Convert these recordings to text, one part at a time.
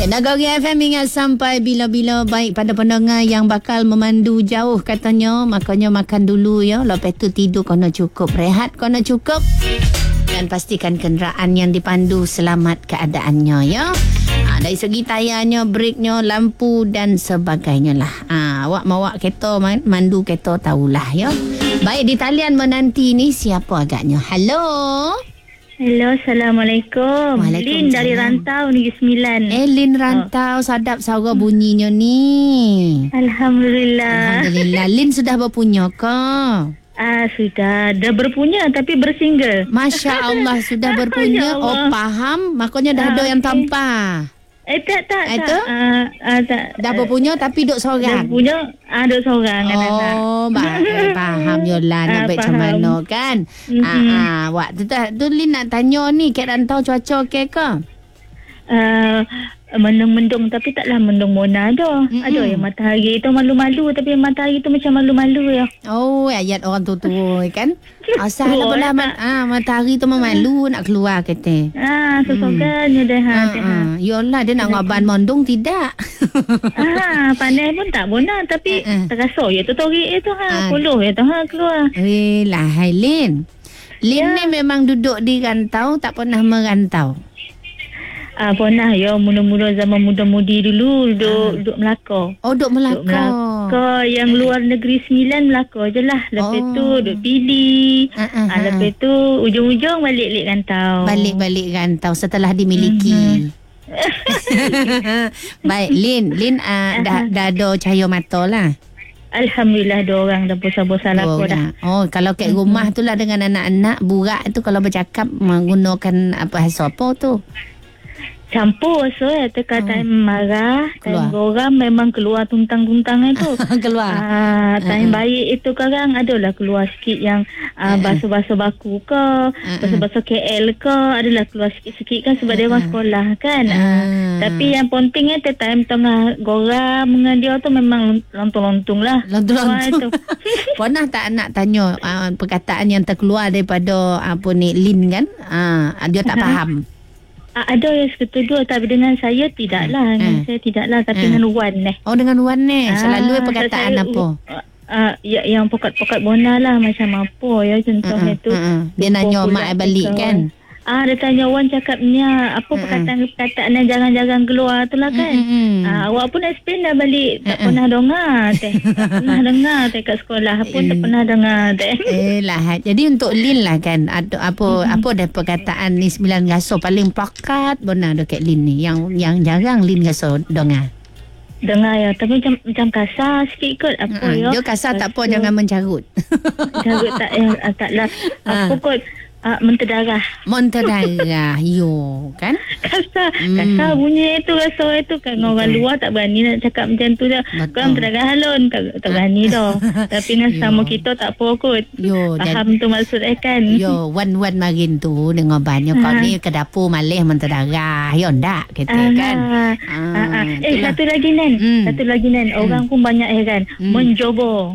Nagari FM ingat sampai bila-bila baik pada pendengar yang bakal memandu jauh katanya. Makanya makan dulu ya. Lepas tu tidur kena cukup. Rehat kena cukup. Dan pastikan kenderaan yang dipandu selamat keadaannya ya. Dari segi tayarnya, breknya, lampu dan sebagainya lah. Awak mawa kereta, mandu kereta tahulah ya. Baik, di talian menanti ni siapa agaknya? Halo. Hello, Assalamualaikum. Lin dari Rantau, Negeri Sembilan. Lin Rantau, sadap suara bunyinya ni. Alhamdulillah. Alhamdulillah. Lin sudah berpunya ke? Sudah. Dah berpunya tapi bersingle. Masya Allah, sudah berpunya. Oh, faham. Makanya dah ada yang tampar. Tak. Dah berpunya tapi duduk seorang. Dah berpunya, duduk seorang. Oh, baik. Faham Yola. Nak baik macam mana kan? Waktu tu Lin nak tanya ni, kat Rantau cuaca okey ke? Mendung-mendung tapi taklah mendung mona dah. Ada yang matahari tu malu-malu tapi matahari tu macam malu-malu ya. Oh, ayat orang tu kan. Asal lah matahari tu memalu nak keluar kata. Sesokannya dah. Yolah dia nak ngaban mendung tidak. Panas pun tak bona tapi terasa ya tu torik itu puluh ya tu keluar. Lah hai Lin. Lin ni memang duduk di Rantau tak pernah merantau. Pernah ya, mula-mula zaman muda-mudi dulu duduk Melaka. Oh, duduk Melaka. Duduk Melaka, yang luar negeri Sembilan Melaka je lah. Lepas tu duduk Pidi. Lepas tu ujung-ujung balik Rantau. Balik Rantau setelah dimiliki. Baik, Lin dah ada cahaya mata lah. Alhamdulillah ada orang dah bosan-bosan aku dah. Oh, kalau kat rumah tu lah dengan anak-anak burak tu kalau bercakap menggunakan bahasa apa tu? Campur tekan time marah, time geram memang keluar tuntang-tuntang itu. Keluar. Time baik itu kadang adalah keluar sikit yang bahasa-bahasa baku ke, bahasa-bahasa KL ke, adalah keluar sikit-sikit kan sebab dia orang sekolah kan. Tapi yang penting time tengah geram dengan dia tu memang lontung-lontung lah. Lontung-lontung. Pernah tak nak tanya perkataan yang terkeluar daripada Lin kan? Dia tak faham. Ada yang seketul tapi dengan saya tidaklah. Dengan saya tidaklah tapi dengan Wan ni. Oh, dengan Wan ni. Selalu perkataan apa? Yang pokat-pokat bona lah macam apa ya contohnya tu. Dia nanya mak balik kan? Dia tanya Wan cakapnya apa perkataan yang jangan-jangan keluar tu lah kan. Awak pun explain dah balik. Tak pernah dengar teh. Tak pernah dengar teh kat sekolah pun tak pernah dengar teh. Lah. Jadi untuk Lin lah kan. Apa dah perkataan ni 9 gaso paling pakat benar dekat Lin ni. Yang jarang Lin gaso dengar. Dengar ya, tapi macam kasar sikit kot apa ya. Dia kasar tak apa, jangan mencarut. Carut taklah. Apa kot Monterdarah yo kan kasar bunyi itu rasa itu kan. Orang luar tak berani nak cakap macam tu dah. Kan terdagang halun tak berani dah. Tapi dengan sama kita tak apa kot. Faham tu maksud kan. Wan marin tu dengan banyak kau ni ke dapur malih Monterdarah yo ndak kita kan. Satu lagi Nan orang pun banyak heran menjobo.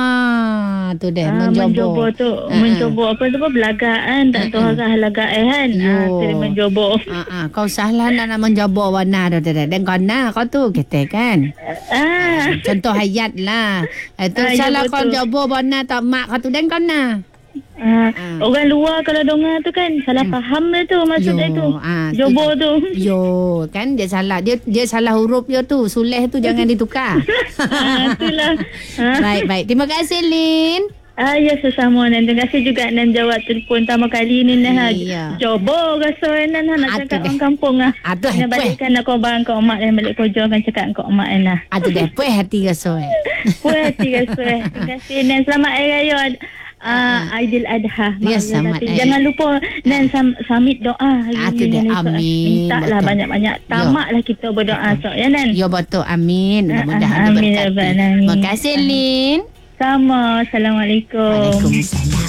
Tu dia menjobo tu menjobo apa tu belagaan tak tahu arah lagak kan. Menjobo. Kau salah nak menjobo warna dah dan kau nak kau tu kita kan. Contoh ayat lah. Itu salah kau jobo warna tak mak kau tu dan kau nak. Orang luar kalau dengar tu kan salah faham dia tu maksud dia tu. Jobo tu. Kan dia salah. Dia salah huruf dia tu. Suleh tu jangan ditukar. Itulah. Baik. Terima kasih Lin. Ya sesama Nan. Terima kasih juga Nan jawab telefon pertama kali ni Nan. Jobo rasa Nan nak cakap orang kampung lah. Nak balikkan aku abang kau mak dan balik kerja kan cakap kau mak Nan. Dah puas hati rasa. Puas hati rasa. Terima kasih Nan. Selamat Hari Raya Aidil Adha. Jangan lupa Nan submit doa hari ni. Amin. Minta lah banyak-banyak. Tamaklah kita berdoa ya Nan. Ya betul. Amin. Mudah-mudahan berkati. Terima kasih Lin. Sama. Assalamualaikum. Waalaikumsalam.